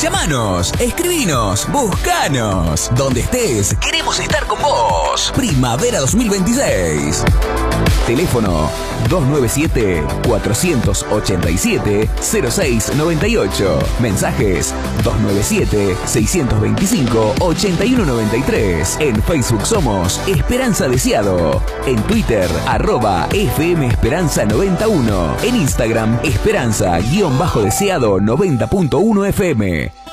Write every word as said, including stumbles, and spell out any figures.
Llamanos, escribinos, buscanos. Donde estés, queremos estar con vos. Primavera dos mil veintiséis. Teléfono dos nueve siete, cuatro ocho siete, cero seis nueve ocho. Mensajes dos nueve siete, seis dos cinco, ocho uno nueve tres. En Facebook somos Esperanza Deseado. En Twitter, arroba F M Esperanza noventa y uno. En Instagram, Esperanza-Deseado noventa punto uno F M.